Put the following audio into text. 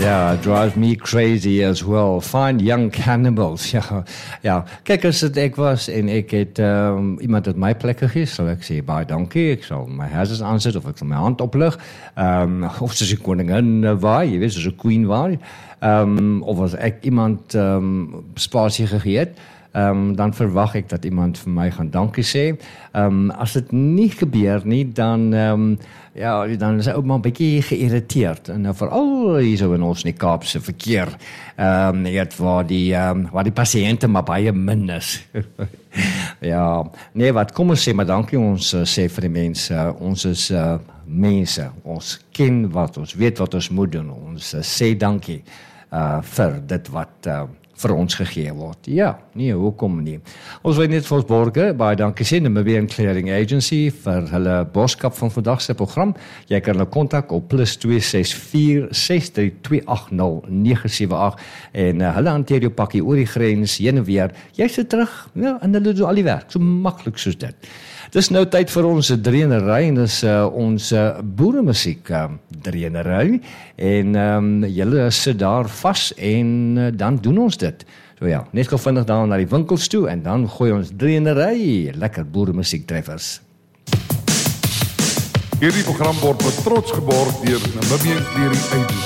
Yeah, it drives me crazy as well. Find young cannibals. Ja. Kijk, as dit ek was en ek het iemand uit my plek gegee, sal ek sê, baie dankie, ek sal my hersens aansit, of ek sal my hand oplig, of soos die koningin waai, jy weet, soos 'n queen waai, of as ek iemand spasie gegee het, dan verwag ek dat iemand vir my gaan dankie sê. As dit nie gebeur nie, dan dan is hy ook maar 'n bietjie geïrriteerd. En veral hier so in ons in die Kaapse verkeer, waar die pasiënte maar baie min is. Ja, nee, wat kom ons sê, maar dankie, ons sê vir die mense, ons is mense, ons ken wat, ons weet wat ons moet doen, ons sê dankie vir dit wat vir ons gegee word. Ja, nee, hoekom nie? Ons wil net vir ons borge, baie dankie sê, Namibian Clearing Agency, vir hulle boodskap van vandag se program. Jy kan hulle kontak op +264 63280 978 en hulle hanteer jou pakkie oor die grens, heen en weer. Jy sit terug, ja, en hulle doen al die werk, so maklik soos dit. Dis nou tyd vir ons dreenery, en dis ons boeremusiek dreenery, en julle sit daar vas, en dan doen ons dit. So ja, net gou vinnig dan na die winkels toe, en dan gooi ons dreenery, lekker boeremusiek treffers. Hierdie program word met trots geborg deur Namibian Clearing Agency.